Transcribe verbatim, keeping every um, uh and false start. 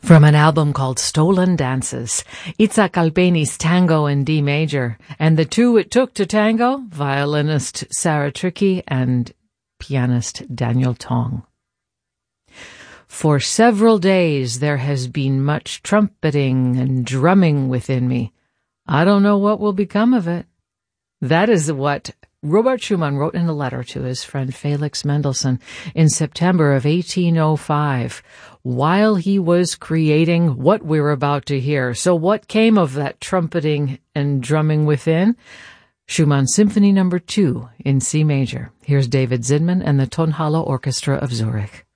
From an album called Stolen Dances, Itzhak Alpeni's Tango in D major, and the two it took to tango, violinist Sarah Trickey and pianist Daniel Tong. For several days there has been much trumpeting and drumming within me. I don't know what will become of it. That is what Robert Schumann wrote in a letter to his friend Felix Mendelssohn in September of eighteen oh five, while he was creating what we're about to hear. So what came of that trumpeting and drumming within? Schumann Symphony Number two in C major. Here's David Zinman and the Tonhalle Orchestra of Zurich.